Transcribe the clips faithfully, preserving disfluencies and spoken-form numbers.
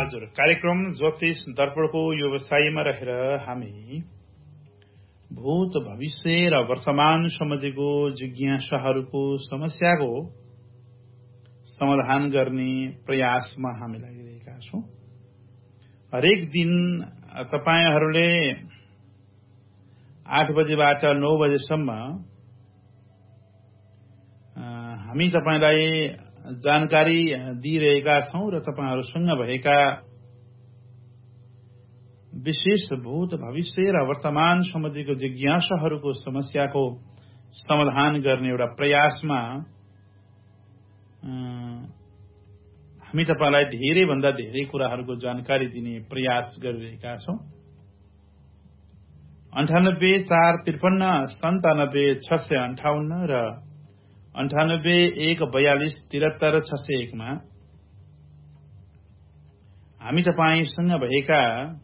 हजुर, कार्यक्रम ज्योतिष दर्पणको व्यवसायमा रहेर हामी भूत भविष्य र वर्तमान सम्बन्धीको जिज्ञासाहरूको समस्याको समाधान गर्ने प्रयासमा हामी लागिरहेका छौं। हरेक दिन तपाईहरूले आठ बजेबाट नौ बजेसम्म हामी तपाईलाई जानकारी दिइरहेका छौं र तपाईहरूसँग भएका विशेष भूत भविष्य र वर्तमान सम्बन्धीको जिज्ञासाहरूको समस्याको समाधान गर्ने एउटा प्रयासमा हामी तपाईलाई धेरै भन्दा धेरै कुराहरूको जानकारी दिने प्रयास गरिरहेका छौं। अन्ठानब्बे चार त्रिपन्न सन्तानब्बे छ सय अन्ठाउन्न र अन्ठानब्बे एक बयालिस तिहत्तर छ सय एकमा हामी तपाईसँग भएका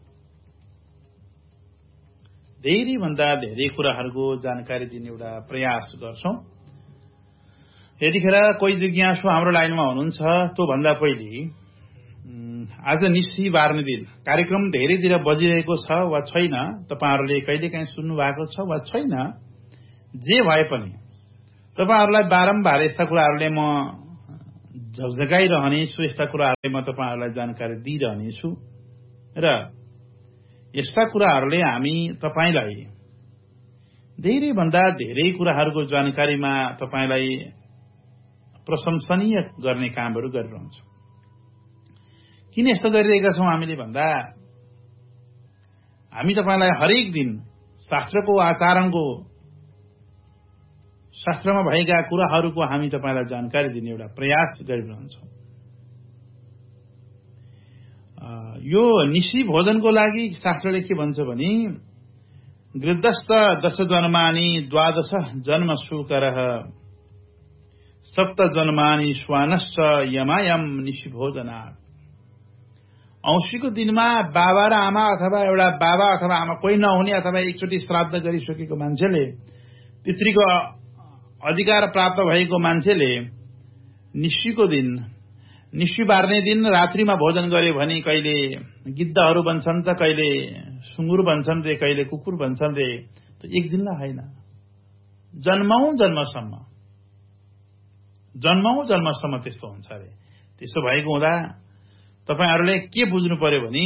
धेरै भन्दा धेरै कुराहरूको जानकारी दिने एउटा प्रयास गर्छौं। यतिखेर कोही जिज्ञासु हाम्रो लाइनमा हुनुहुन्छ, त्यो भन्दा पहिले आज निसी बार्ने दिन कार्यक्रम धेरैतिर बजिरहेको छ वा छैन, तपाईहरूले कहिलेकाहीँ सुन्नु भएको छ वा छैन, जे भए पनि तपाईहरूलाई बारम्बार यस्ता कुराहरूले म झकझकाइरहनेछु, यस्ता कुराहरूले म तपाईहरूलाई जानकारी दिइरहनेछु र यस्ता कुराहरूले हामी तपाईलाई धेरै भन्दा धेरै कुराहरूको जानकारीमा तपाईलाई प्रशंसनीय गर्ने कामहरू गरिरहन्छौं। किन यस्तो गरिरहेका छौं हामीले भन्दा हामी तपाईलाई हरेक दिन शास्त्रको आचरणको शास्त्रमा भएका कुराहरूको हामी तपाईलाई जानकारी दिने एउटा प्रयास गरिरहन्छौं। यो निशी भोजनको लागि शास्त्रले के भन्छ भने गृद्धस्थ दश जन्मानि द्वादश जन्म शुकरः सप्त जन्मानि श्वानश्च यमायम निशी भोजनात्। औँसीको दिनमा बाबा र आमा अथवा एउटा बाबा अथवा आमा कोही नहुने अथवा एकचोटि श्राद्ध गरिसकेको मान्छेले, पितृको अधिकार प्राप्त भएको मान्छेले निशीको दिन, निशी बार्ने दिन रात्रिमा भोजन गर्यो भने कहिले गिद्धहरू बन्छन् त कहिले सुँगुर बन्छन् रे, कहिले कुकुर बन्छन् रे। त एक दिनलाई होइन, जन्मौं जन्मसम्म जन्मौं जन्मसम्म त्यस्तो हुन्छ अरे। त्यसो भएको हुँदा तपाईहरूले के बुझ्नु पर्यो भने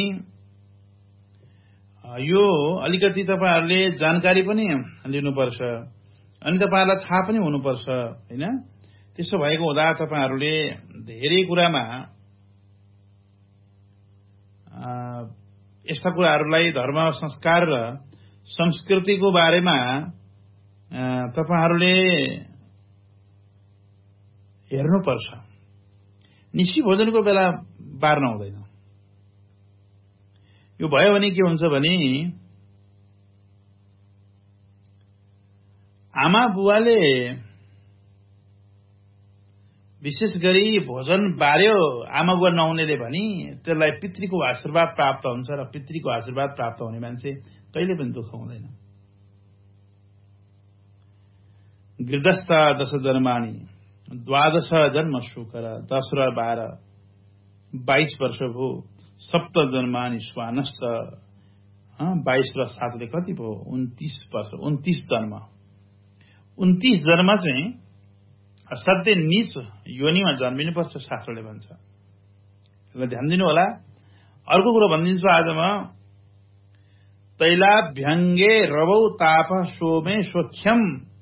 यो अलिकति तपाईहरूले जानकारी पनि लिनुपर्छ अनि तपाईहरूलाई थाहा पनि हुनुपर्छ, हैन? त्यसो भएको हुँदा तपाईहरूले धेरै कुरामा यस्ता कुराहरूलाई धर्म संस्कार र संस्कृतिको बारेमा तपाईहरूले हेर्नुपर्छ। निशी भोजनको बेला बार्न हुँदैन। यो भयो भने के हुन्छ भने आमा बुवाले विशेष गरी भोजन बार्यो आमा बुवा नहुनेले भनी त्यसलाई पितृको आशीर्वाद प्राप्त हुन्छ र पितृको आशीर्वाद प्राप्त हुने मान्छे कहिले पनि दुःख हुँदैन। गृद्धस्थ दश जन्मानि द्वादश जन्म शुकर, दश र बाह्र बाइस वर्ष भयो। सप्त जन्मानि श्वानश्च, बाइस र सातले कति भयो? उन्तीस वर्ष, उन्तीस जन्म। उन्तीस जन्म चाहिँ असाध्यै नीच योनिमा जन्मिनुपर्छ शास्त्रले भन्छ। त्यसलाई ध्यान दिनु होला। अर्को कुरो भनिदिन्छु आज म, तैलाभ्यङ्गे रवौ ताप सोमे स्वख्यम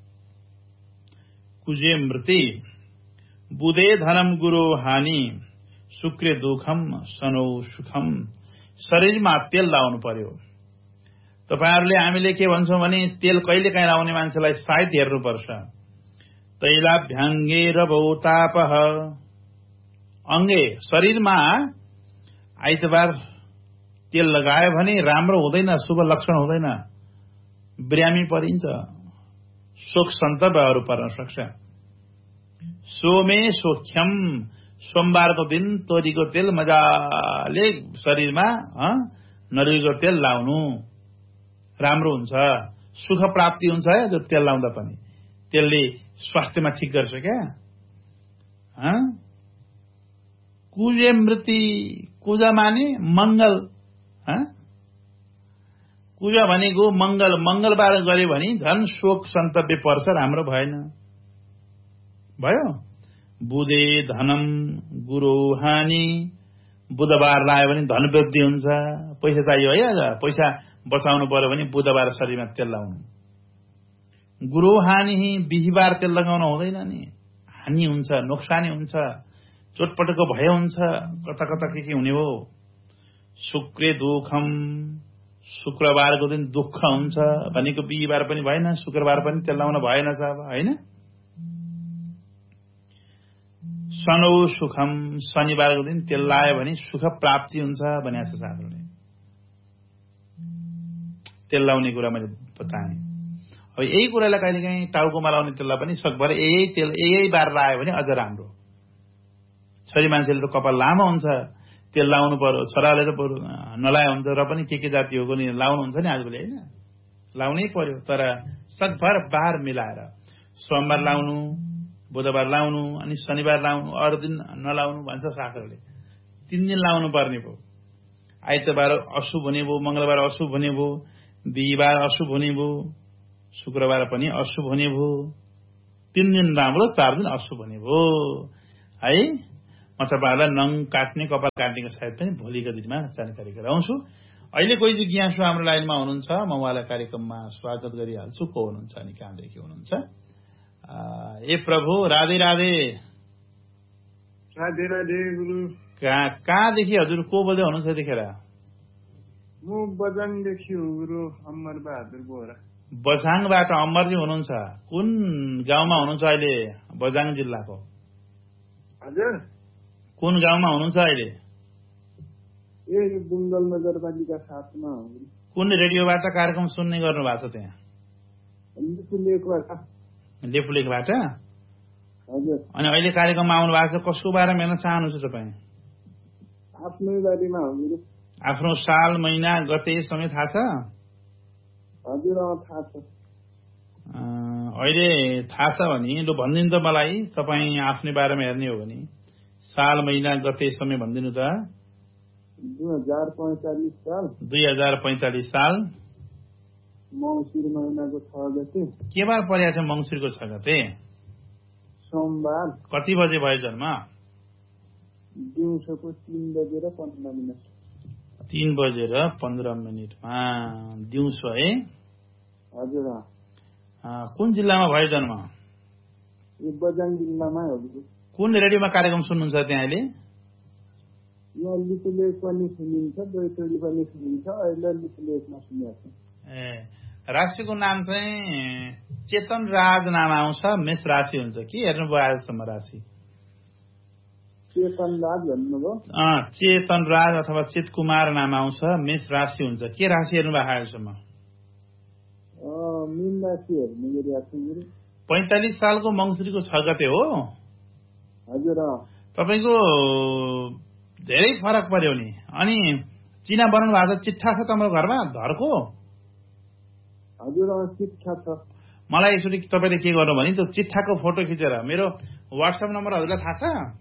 कुजे मृति बुधे धनम गुरु हानि शुक्रे दुखम सनौ सुखम। शरीरमा तेल लाउनु पर्यो। तपाईहरूले हामीले के भन्छौं भने तेल कहिले काहीँ लाउने मान्छेलाई सायद हेर्नुपर्छ। तैलाभ्यङ्गे रवौ तापः, अंगे शरीरमा आइतबार तेल लगायो भने राम्रो हुँदैन, शुभ लक्षण हुँदैन, बिरामी परिन्छ, शोक सन्तपहरू पर्न सक्छ। सोमे सोख्यम, सोमबारको दिन तोरीको तेल मजाले शरीरमा नरिवलको तेल लाउनु राम्रो हुन्छ, सुख प्राप्ति हुन्छ है। जो तेल लाउँदा पनि तेलले स्वास्थ्यमा ठिक गर्छ क्या। कुजे मृति, कुजा माने मंगल, कुजा भनेको मंगल, मंगलबार गरे भने झन् शोक सन्तव्य पर्छ, राम्रो भएन। भयो। बुधे धनम गुरु हानि, बुधबार लायो भने धन वृद्धि हुन्छ, पैसा चाहियो है। आज पैसा बचाउनु पर्यो भने बुधबार शरीरमा तेल लाउनु। गुरु हानि, बिहीबार तेल लगाउन हुँदैन नि, हानि हुन्छ, नोक्सानी हुन्छ, चोटपटकको भय हुन्छ, कता कता के के हुने हो। शुक्रे दुखम, शुक्रबारको दिन दुःख हुन्छ भनेको बिहीबार पनि भएन, शुक्रबार पनि तेल लाउन भएन छ अब, होइन। शनौ सुखम, शनिबारको दिन तेल लायो भने सुख प्राप्ति हुन्छ भने छ साथीहरूले। तेल लाउने कुरा मैले बताएँ। अब यही कुरालाई कहिलेकाहीँ टाउकोमा लाउने तेललाई पनि सकभर यही तेल यही बार लायो भने अझ राम्रो। छोरी मान्छेले त कपाल लामो हुन्छ, तेल लाउनु पर्यो, छोराले त नलाए हुन्छ, र पनि के के जाति हो नि लाउनुहुन्छ नि आजभोलि, होइन। लाउनै पर्यो, तर सकभर बार मिलाएर सोमबार लाउनु, बुधबार लाउनु, अनि शनिबार लाउनु, अरू दिन नलाउनु भन्छ शास्त्रले। तीन दिन लाउनु पर्ने भयो। आइतबार अशुभ हुने भयो, मंगलबार अशुभ हुने भयो, बिहीबार अशुभ हुने भयो, शुक्रबार पनि अशुभ हुने भयो, तीन दिन राम्रो, चार दिन अशुभ हुने भयो है। म तपाईँहरूलाई नङ काट्ने, कपाल काट्नेको सायद पनि भोलिको दिनमा जानकारी गराउँछु। अहिले कोही जिज्ञासु हाम्रो लाइनमा हुनुहुन्छ, म उहाँलाई कार्यक्रममा स्वागत गरिहाल्छु। को हुनुहुन्छ अनि कहाँदेखि हुनुहुन्छ? ए प्रभु, राधे राधे। राधे राधे गुरु। कहाँ कहाँदेखि हजुर को बोल्दै हुनुहुन्छ यतिखेर? म बझाङदेखि हो गुरु, अमर बहादुर बोरा। बझाङबाट अमरजी हुनुहुन्छ। कुन गाउँमा हुनुहुन्छ अहिले बझाङ जिल्लाको? हजुर, कुन गाउँमा हुनुहुन्छ अहिले? ए बुङ्गल नगरपालिका सातमा हो। कुन रेडियोबाट कार्यक्रम सुन्ने गर्नु भएको छ त्यहाँ? लेखबाट। लेफुलेखबाट? हजुर। अनि अहिले कार्यक्रममा आउनु भएको छ, कसको बारेमा हेर्न चाहनुहुन्छ तपाईँ? आफ्नै बारेमा हो गुरु। आफ्नो साल, महिना, गते समय थाहा छ? हजुर, थाहा छ। अहिले थाहा छ भने लु भनिदिनु त मलाई। तपाईँ आफ्नै बारेमा हेर्ने हो भने साल, महिना, गते समय भनिदिनु त। दुई हजार पैंतालिस साल। दुई हजार पैंतालिस साल मङ्सिर महिनाको छ गते। के बार परेको छ मङ्सिरको छ गते? सोमबार। कति बजे भयो जन्म? दिउँसोको तीन बजेर पन्ध्र मिनट। तीन बजेर पन्ध्र मिनटमा दिउँसो है? हजुर। कुन जिल्लामा भयो जन्म? यो बझाङ जिल्लामा हो। कुन रेडियोमा कार्यक्रम सुन्नुहुन्छ त्यहाँ अहिले? यहाँ लिपुलेख पनि सुनिन्छ, बैतडी पनि सुनिन्छ। अहिले लिपुलेखमा सुनिएको छ। ए राशिको नाम चाहिँ चेतन राज नाम आउँछ, मेष राशि हुन्छ कि हेर्नुभयो आजसम्म राशि? चेतन राज भन्नुभयो? अँ, चेतन राज अथवा चेत कुमार नाम आउँछ, मेष राशि हुन्छ। के राशि हेर्नुभयो आजसम्म? मीन राशि हेर्नु गरिरहेको छु। पैंतालिस सालको मङ्सिरको छ गते हो? हजुर। तपाईँको धेरै फरक पर्यो नि। अनि चिना बनाउनु भएको छ, चिट्ठा छ तपाईँको घरमा धरको? हजुर, चिट्ठा छ। मलाई एकचोटि तपाईँले के गर्नु भने त्यो चिट्ठाको फोटो खिचेर मेरो वाट्सएप नम्बर हजुरलाई थाहा छ?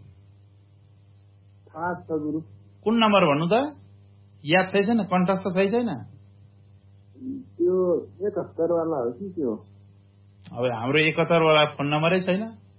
थाहा छ गुरु। कुन नम्बर भन्नु त? याद छै छैन? कन्ट्याक्ट छ छैन? त्यो एकहत्तर वाला हो कि त्यो? अब हाम्रो एकहत्तर वाला फोन नम्बरै छैन।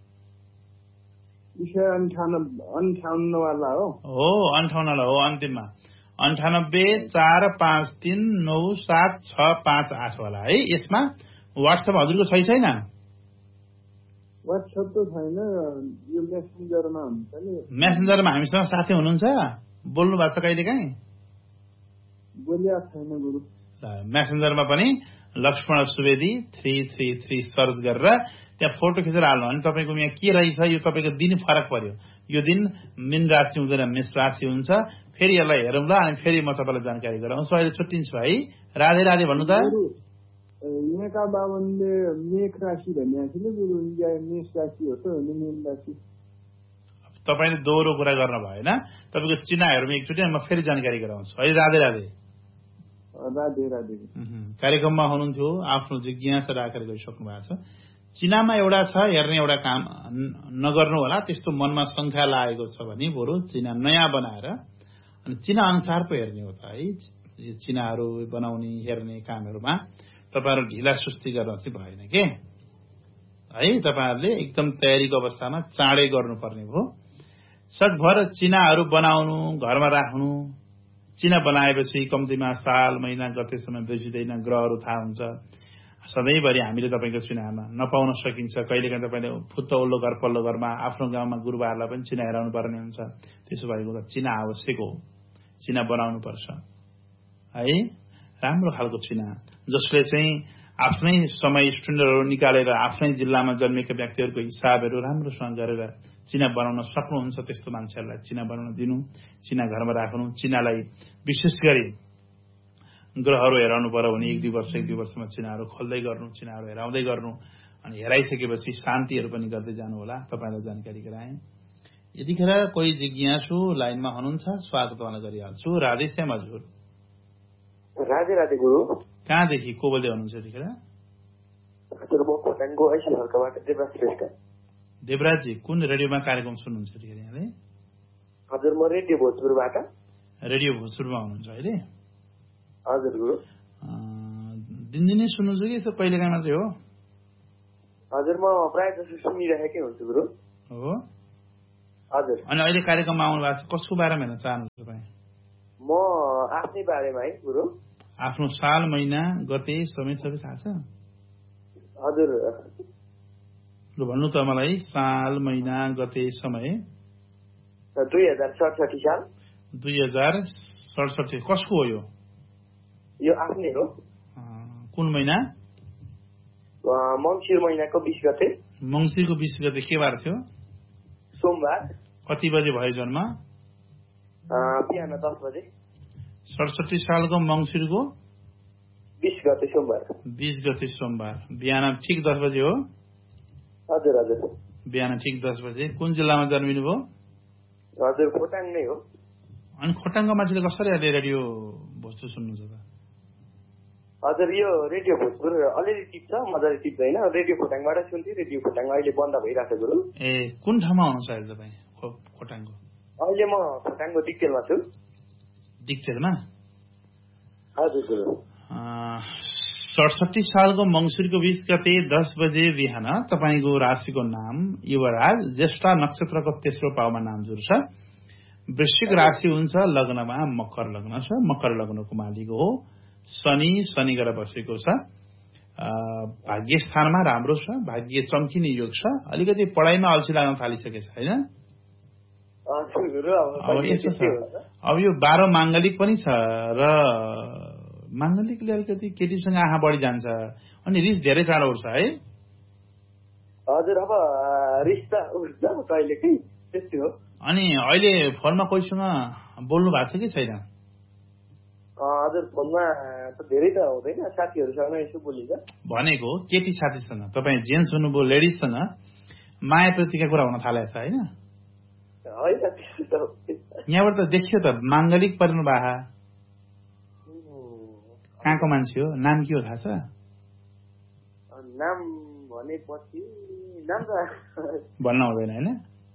अन्ठाउन्न वाला हो? हो, अन्ठाउन्न वाला हो। अन्तिममा अन्ठानब्बे चार पाँच तीन नौ सात छ पाँच आठ वाला है। यसमा वाट्सएप हजुरको छै छैन? वाट्सएप त छैन, यो मेसेन्जरमा हुन्छ नि। मेसेन्जरमा हामीसँग साथी हुनुहुन्छ? बोल्नु भएको छ कहिलेकाहीँ? बोलिएको छैन गुरु। मेसेन्जरमा पनि Laxman Subedi three three three search गरेर त्यहाँ फोटो खिचेर हाल्नु। अनि तपाईँको यहाँ के रहेछ, यो तपाईँको दिन फरक पर्यो। यो दिन मीन राशि हुँदैन, मेष राशि हुन्छ। फेरि यसलाई हेरौँ ल, अनि फेरि म तपाईँलाई जानकारी गराउँछु। अहिले छुट्टिन्छु है। राधे राधे भन्नु त। यहाँका बाबनले मेष राशि भनेको थियो गुरु, मेष राशि हो त होइन मीन राशि? तपाईँले दोहोरो कुरा गर्न भएन। तपाईँको चिनाहरूमा एकचोटि म फेरि जानकारी गराउँछु है। राधे राधे। राधे राधे। कार्यक्रममा हुनुहुन्थ्यो, आफ्नो जिज्ञासा राखेर गइसक्नु भएको छ। चिनामा एउटा छ, हेर्ने एउटा काम नगर्नु होला। त्यस्तो मनमा शङ्का लागेको छ भने बरु चिना नयाँ बनाएर अनि चिना अनुसार पो हेर्ने हो त है। चिनाहरू बनाउने हेर्ने कामहरूमा तपाईँहरू ढिला सुस्ती गर्न चाहिँ भएन के है। तपाईँहरूले एकदम तयारीको अवस्थामा चाँडै गर्नुपर्ने हो। सकभर चिनाहरू बनाउनु, घरमा राख्नु। चिना बनाएपछि कम्तीमा साल महिना गतेसम्म बिर्सिँदैन, ग्रहहरू थाहा हुन्छ। सधैँभरि हामीले तपाईँको चिनामा नपाउन सकिन्छ। कहिलेकाहीँ तपाईँले फुत्त उल्लो घर पल्लो घरमा आफ्नो गाउँमा गुरुबाहरूलाई पनि चिना हेराउनु पर्ने हुन्छ। त्यसो भएको त चिना आवश्यक हो, चिना बनाउनु पर्छ है। राम्रो खालको चिना जसले चाहिँ आफ्नै समय स्टुडेन्टहरू निकालेर आफ्नै जिल्लामा जन्मेका व्यक्तिहरूको हिसाबहरू राम्रोसँग गरेर चिना बनाउन सक्नुहुन्छ। त्यस्तो मान्छेहरूलाई चिना बनाउन दिनु, चिना घरमा राख्नु। चिनालाई विशेष गरी ग्रहहरू हेराउनु पर्यो भने एक दुई वर्ष एक दुई वर्षमा चिनाहरू खोल्दै गर्नु, चिनाहरू हेराउँदै गर्नु। अनि हेराइसकेपछि शान्तिहरू पनि गर्दै जानु होला। तपाईँलाई जानकारी गराएँ। यतिखेर कोही जिज्ञासु लाइनमा हुनुहुन्छ, स्वागत गरिहाल्छु। राधेश्याम हजुर। राधे राधे गुरु। कहाँदेखि को बोल्दै हुनुहुन्छ यतिखेर? देवराजजी, कुन रेडियोमा कार्यक्रम सुन्नुहुन्छ यतिखेर यहाँले? हजुर, म रेडियो भोजपुरबाट। रेडियो भोजपुरमा हुनुहुन्छ अहिले? हजुर गुरु। दिनदिनै सुन्नुहुन्छ कि यसो कहिलेकाहीँ मात्रै हो? हजुर, म प्रायः जसो सुनिरहेकै हुन्छु गुरु। हो हजुर। अनि अहिले कार्यक्रममा आउनु भएको छ, कसको बारेमा हेर्न चाहनुहुन्छ तपाईँ? म आफ्नै बारेमा है गुरु। आफ्नो साल महिना गते समय सबै थाहा छ? हजुर। लु भन्नु त मलाई, साल महिना गते समय। दुई हजार सडसठी साल। दुई हजार सडसठी कसको हो यो? यो आफ्नै हो। कुन महिना? मङ्सिर महिनाको बिस गते। मङ्सिरको बिस गते के बार थियो? सोमबार। कति बजे भयो जन्म? बिहान दस बजे। सडसठी सालको मङ्सिरको बिस गते सोमबार। बिस गते सोमबार बिहान ठिक दस बजे हो? हजुर हजुर। बिहान ठिक दस बजे। कुन जिल्लामा जन्मिनु भयो? हजुर, खोटाङ नै हो। अनि खोटाङको मान्छेले कसरी अहिले रेडियो भोजपुर सुन्नुहुन्छ त? हजुर, यो रेडियो भोजपुर अलिअलि टिप्छ, मजाले टिप्दैन। रेडियो खोटाङबाट सुन्थेँ, रेडियो खोटाङ अहिले बन्द भइरहेको छ गुरु। ए, कुन ठाउँमा हुनुहुन्छ अहिले तपाईँ खोटाङको? अहिले म खोटाङको डिक्टेलमा छु। डिक्टेलमा? हजुर गुरु। सडसठी सालको मङ्सिरको बिस गते दस बजे बिहान तपाईँको राशिको नाम युवराज, ज्येष्ठ नक्षत्रको तेस्रो पाउमा नाम जुर्छ। वृश्चिक राशि हुन्छ, लग्नमा मकर लग्न छ। मकर लग्नको मालिक हो शनि। शनि गएर बसेको छ। भाग्य स्थानमा राम्रो छ, भाग्य चम्किने योग छ। अलिकति पढाइमा अल्छी लाग्न थालिसकेछ होइन? अब यस्तो छ, अब यो बाह्र माङ्गलिक पनि छ र माङ्गलिकले अलिकति केटीसँग आँखा बढी जान्छ अनि रिस धेरै चाँडो उठ्छ है? हजुर, अब रिस त उठ्छ कहिलेकै, त्यस्तै हो। अनि अहिले फोनमा कोहीसँग बोल्नु भएको छ कि छैन? हजुर, फोनमा त धेरै त हुँदैन, साथीहरूसँग यसो बोलिन्छ। भनेको केटी साथीसँग, तपाईँ जेन्ट्स हुनुभयो, लेडिजसँग माया प्रतिका कुरा हुन थालेको छ होइन? यहाँबाट त देखियो त माङ्गलिक पर्नु भए। कहाँको मान्छे हो? नाम के हो थाहा छ? नाम भनेपछि नाम त भन्न हुँदैन होइन?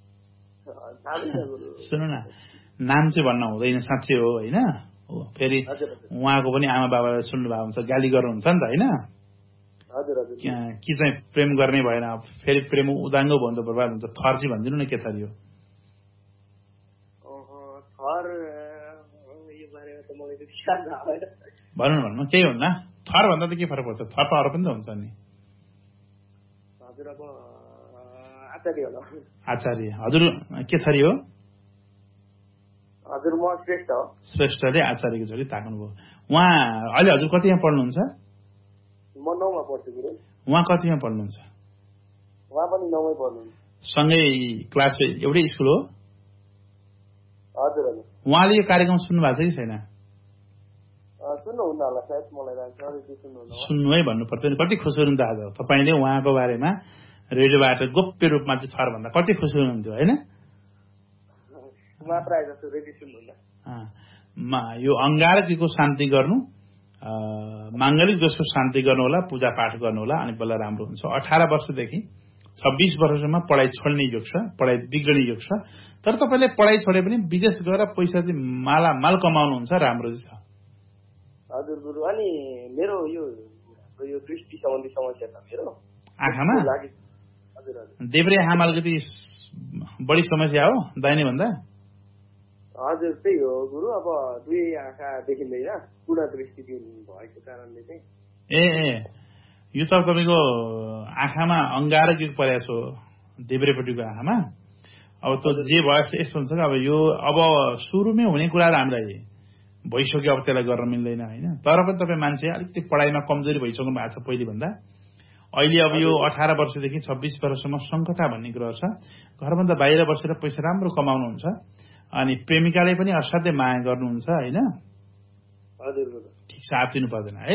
सुन्नु न, नाम चाहिँ भन्न हुँदैन, साँच्चै हो होइन? हो, फेरि उहाँको पनि आमा बाबाले सुन्नु भएको हुन्छ, गाली गर्नुहुन्छ नि त होइन? कि चाहिँ प्रेम गर्ने भएन, फेरि प्रेम उदाङ्गो भयो भने त बर्बाद हुन्छ। थर चाहिँ भनिदिनु न, के थर यो? भन्नु भन्नु केही हुन्न। थर भन्दा त के फरक पर्छ? थर त अरू पनि त हुन्छ नि। आचार्य। हजुर के थरी हो? हजुर, म श्रेष्ठ हो। श्रेष्ठले आचार्यको छोरी ताक्नुभयो। उहाँ अहिले हजुर कतिमा पढ्नुहुन्छ? म नौमा पढ्छु गुरु। उहाँ कतिमा पढ्नुहुन्छ? उहाँ पनि नौमै पढ्नुहुन्छ। सँगै क्लास एउटै स्कुल हो? हजुर हजुर। उहाँले यो कार्यक्रम सुन्नु भएको छ कि छैन? सुन्नुहुन्न होला सायद, मलाई लाग्छ सुन्नुहुन्न। सुन्नु है भन्नु पर्दैन। कति खुसी हुनुहुन्छ आज तपाईँले उहाँको बारेमा रेडियोबाट गोप्य रूपमा चाहिँ थर भन्दा कति खुसी हुनुहुन्थ्यो होइन? उहाँ प्रायः जस्तो रेडियो सुन्नुहुन्न। यो अंगारकीको शान्ति गर्नु, माङ्गलिक दोषको शान्ति गर्नु होला, पूजा पाठ गर्नु होला, अनि बल्ल राम्रो हुन्छ। अठार वर्षदेखि छब्बीस वर्षसम्म पढाइ छोड्ने योग छ, पढाइ बिग्रने योग छ। तर तपाईँले पढाइ छोडे पनि विदेश गएर पैसा चाहिँ माला माल कमाउनुहुन्छ, राम्रो छ। हजुर गुरु, अनि मेरो यो यो दृष्टि सम्बन्धी समस्या छ मेरो आँखामा। हजुर हजुर, देब्रे आँखामाको चाहिँ बढी समस्या हो दाहिने भन्दा? हजुर त्यही हो गुरु। अब दुई आँखा देखिँदैन, पुरा दृष्टि भएको कारणले चाहिँ। ए ए यो त तपाईँको आँखामा अंगारक युग परेको छ देब्रेपट्टिको आँखामा। अब त जे भयो यस्तो हुन्छ कि अब यो अब सुरुमै हुने कुराहरू हामीलाई भइसक्यो, अब त्यसलाई गर्न मिल्दैन होइन। तर पनि तपाईँ मान्छे अलिकति पढाइमा कमजोरी भइसक्नु भएको छ पहिले भन्दा। अहिले अब यो अठार वर्षदेखि छब्बीस वर्षसम्म सङ्कटा भन्ने कुरा छ। घरभन्दा बाहिर बसेर पैसा राम्रो कमाउनुहुन्छ, अनि प्रेमिकाले पनि असाध्यै माया गर्नुहुन्छ होइन। ठिक साथ दिनु पर्दैन है।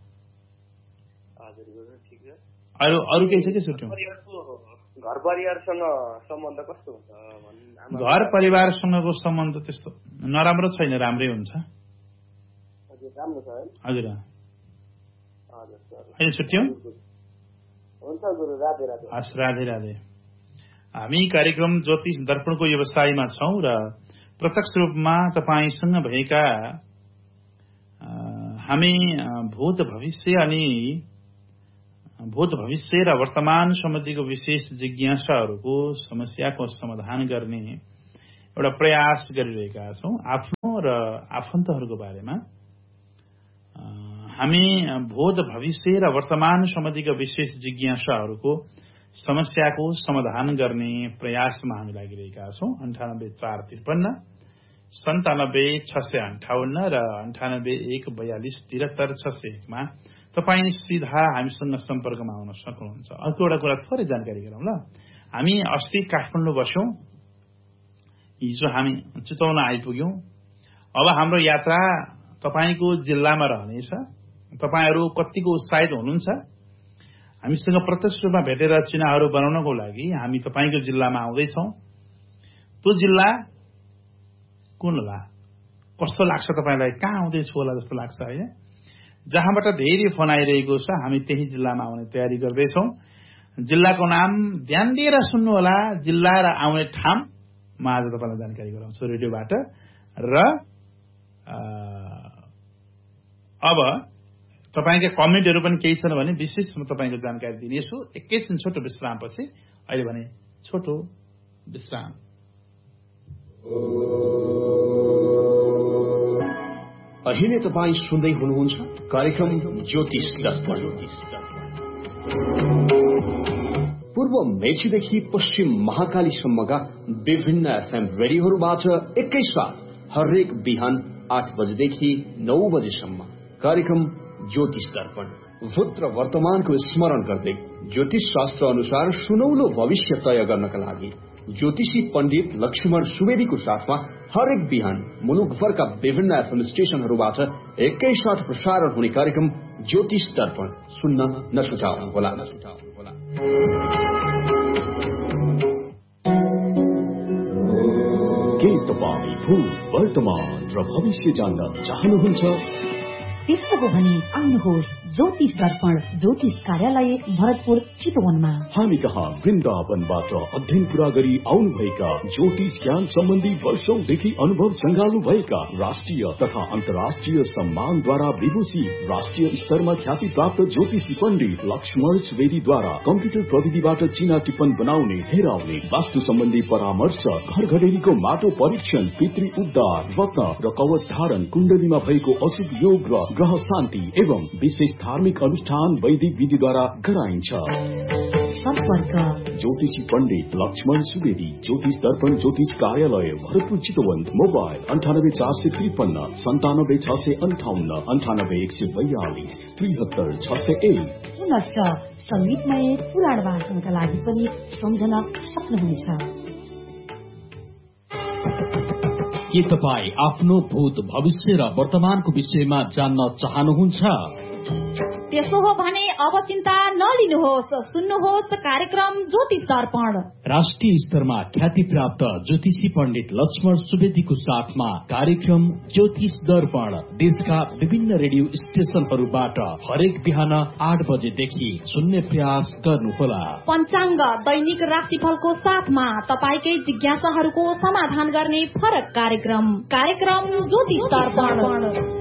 अरू अरू केही छ कि छुट्यौँ? घर परिवारसँग सम्बन्ध कस्तो हुन्छ? घर परिवारसँगको सम्बन्ध त्यस्तो नराम्रो छैन, राम्रै हुन्छ। हजुर अहिले छुट्यौँ? हस्, राधे राधे। हामी कार्यक्रम ज्योतिष दर्पणको व्यवसायमा छौँ र प्रत्यक्ष रूपमा तपाईसँग भएका हामी भूत भविष्य अनि भूत भविष्य र वर्तमान सम्बन्धीको विशेष जिज्ञासाहरूको समस्याको समाधान गर्ने एउटा प्रयास गरिरहेका छौँ। आफ्नो र आफन्तहरूको बारेमा हामी भूत भविष्य र वर्तमान सम्बन्धीका विशेष जिज्ञासाहरूको समस्याको समाधान गर्ने प्रयासमा हामी लागिरहेका छौँ। अन्ठानब्बे चार त्रिपन्न सन्तानब्बे छ सय अन्ठाउन्न र अन्ठानब्बे एक बयालिस त्रिहत्तर छ सय एकमा तपाईँ सिधा हामीसँग सम्पर्कमा आउन सक्नुहुन्छ। अर्को एउटा कुरा थोरै जानकारी गरौँ ल। हामी अस्ति काठमाडौँ बस्यौं, हिजो हामी चितवन आइपुग्यौं। अब हाम्रो यात्रा तपाईको जिल्लामा रहनेछ। तपाईहरू कतिको उत्साहित हुनुहुन्छ? हामीसँग प्रत्यक्ष रूपमा भेटेर चिनाहरू बनाउनको लागि हामी तपाईको जिल्लामा आउँदैछौँ। त्यो जिल्ला कुन होला? कस्तो लाग्छ तपाईलाई? कहाँ आउँदैछु होला जस्तो लाग्छ हैन? जहाँबाट धेरै फोन आइरहेको छ, हामी त्यही जिल्लामा आउने तयारी गर्दैछौँ। जिल्लाको नाम ध्यान दिएर सुन्नु होला। जिल्ला र आउने ठाउँ म आज तपाईलाई जानकारी गराउँछु रेडियोबाट। र अब तपाईका कमेन्टहरू पनि केही छन् भने विशेष म तपाईको जानकारी दिनेछु। एकैछिन छोटो विश्रामपछि। अहिले भने छोटो विश्राम। अहिले तपाईं सुन्दै हुनुहुन्छ कार्यक्रम ज्योतिष दर्पण। पूर्व मेचीदेखि पश्चिम महाकालीसम्मका विभिन्न एफएम रेडियोहरूबाट एकैसाथ हरेक बिहान आठ बजेदेखि नौ बजेसम्म कार्यक्रम ज्योतिष दर्पण। भूत र वर्तमानको स्मरण गर्दै ज्योतिष शास्त्र अनुसार सुनौलो भविष्य तय गर्नका लागि ज्योतिषी पण्डित लक्ष्मण सुवेदीको साथमा हरेक बिहान मुलुकभरका विभिन्न एफएम स्टेशनहरूबाट एकैसाथ प्रसारण हुने कार्यक्रम ज्योतिष दर्पण सुन्न नछुटाउनुहोला। के तपाईँ भूत वर्तमान र भविष्य जान्न चाहनुहुन्छ? त्यस्तो हो भने आउनुहोस् ज्योतिष दर्पण ज्योतिष कार्यालय भरतपुर चितवनमा। हामी कहाँ वृन्दावनबाट अध्ययन पूरा गरी आउनुभएका ज्योतिष ज्ञान सम्बन्धी वर्षौंदेखि अनुभव संगाल्नु भएका राष्ट्रिय तथा अन्तर्राष्ट्रिय सम्मानद्वारा विभूषित राष्ट्रिय स्तरमा ख्याति प्राप्त ज्योतिषी पण्डित लक्ष्मण सुवेदीद्वारा कम्प्युटर प्रविधिबाट चिना टिप्पण बनाउने, हेराउने, वास्तु सम्बन्धी परामर्श, घर घडेरीको माटो परीक्षण, पितृ उद्धार, रत्न र कवच धारण, कुण्डलीमा भएको अशुभ योग र ग्रह शान्ति एवं विशेष धार्मिक अनुष्ठान वैदिक विधिद्वारा गराइन्छ। सम्पर्क ज्योतिषी पण्डित लक्ष्मण सुवेदी, ज्योतिष दर्पण ज्योतिष कार्यालय भरतपुर चितवन। मोबाइल अन्ठानब्बे चार सय त्रिपन्न सन्तानब्बे छ सय अन्ठाउन्न अन्ठानब्बे एक सय बयालिस त्रिहत्तर छ सय एक। पुनश्च संगीतमय पुराण वाचनका लागि पनि सम्झन सक्नुहुनेछ। के तपाईँ आफ्नो भूत भविष्य र वर्तमानको विषयमा जान्न चाहनुहुन्छ? त्यसो हो भने अब चिन्ता नलिनुहोस्, सुन्नुहोस् कार्यक्रम ज्योतिष दर्पण। राष्ट्रिय स्तरमा ख्याति प्राप्त ज्योतिषी पण्डित लक्ष्मण सुवेदीको साथमा कार्यक्रम ज्योतिष दर्पण देशका विभिन्न रेडियो स्टेशनहरूबाट हरेक बिहान आठ बजेदेखि सुन्ने प्रयास गर्नुहोला। पञ्चाङ्ग दैनिक राशिफलको साथमा तपाईँकै जिज्ञासाहरूको समाधान गर्ने फरक कार्यक्रम कार्यक्रम ज्योतिष दर्पण।